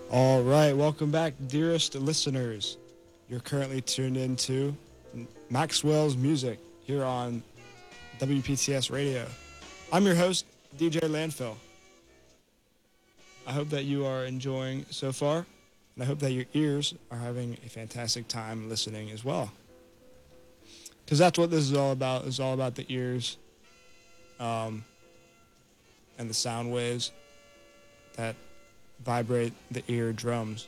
All right, welcome back, dearest listeners. You're currently tuned into Maxwell's Music here on WPTS Radio. I'm your host, DJ Landfill. I hope that you are enjoying so far, and I hope that your ears are having a fantastic time listening as well. Because that's what this is all about. It's all about the ears and the sound waves that vibrate the eardrums.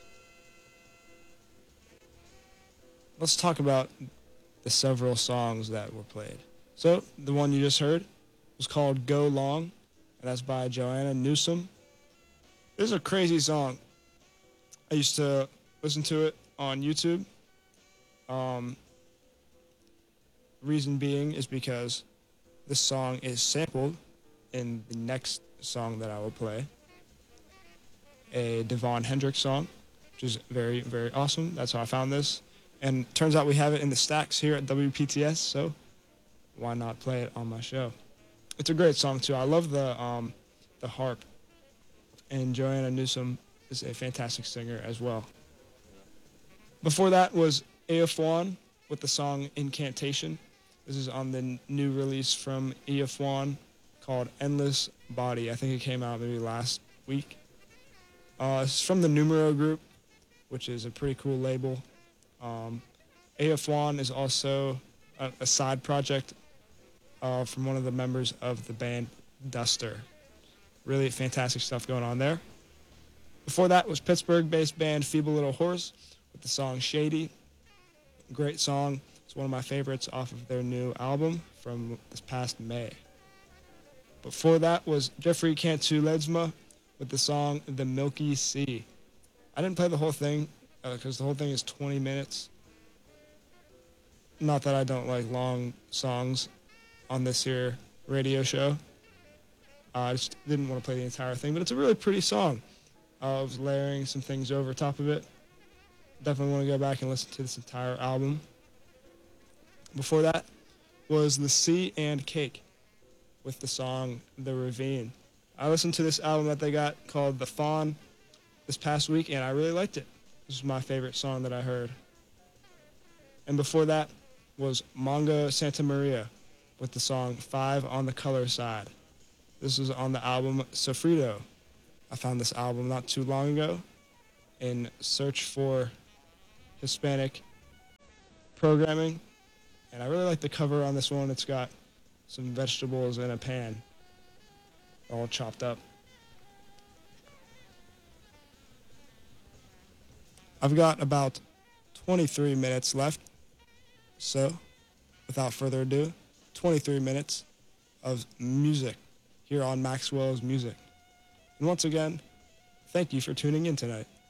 Let's talk about the several songs that were played. So, the one you just heard was called Go Long, and that's by Joanna Newsom. This is a crazy song. I used to listen to it on YouTube. Reason being is because this song is sampled in the next song that I will play, a Devon Hendricks song, which is very, very awesome. That's how I found this. And turns out we have it in the stacks here at WPTS, so why not play it on my show? It's a great song, too. I love the harp. And Joanna Newsom is a fantastic singer as well. Before that was EF1 with the song Incantation. This is on the new release from EF1 called Endless Body. I think it came out maybe last week. It's from the Numero Group, which is a pretty cool label. AF1 is also a side project from one of the members of the band Duster. Really fantastic stuff going on there. Before that was Pittsburgh-based band Feeble Little Horse with the song Shady. Great song. It's one of my favorites off of their new album from this past May. Before that was Jeffrey Cantu Ledesma with the song The Milky Sea. I didn't play the whole thing because the whole thing is 20 minutes. Not that I don't like long songs on this here radio show. I just didn't want to play the entire thing, but it's a really pretty song. I was layering some things over top of it. Definitely want to go back and listen to this entire album. Before that was The Sea and Cake with the song The Ravine. I listened to this album that they got called The Fawn this past week, and I really liked it. This is my favorite song that I heard. And before that was Mongo Santa Maria with the song 5 on the Color Side. This was on the album Sofrito. I found this album not too long ago in search for Hispanic programming, and I really like the cover on this one. It's got some vegetables in a pan, all chopped up. I've got about 23 minutes left, so without further ado, 23 minutes of music here on Maxwell's Music. And once again, thank you for tuning in tonight.